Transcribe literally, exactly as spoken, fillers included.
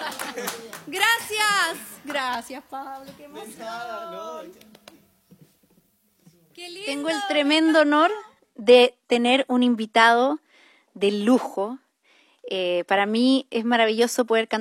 Gracias. Gracias, Pablo. Qué emoción. Qué lindo. Tengo el tremendo honor de tener un invitado de lujo. Eh, para mí es maravilloso poder cantar